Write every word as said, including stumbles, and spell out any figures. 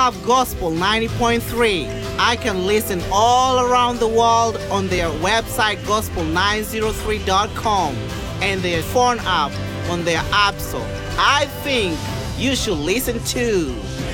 have Gospel ninety point three. I can listen all around the world on their website gospel nine oh three dot com and their phone app on their app store. I think you should listen too.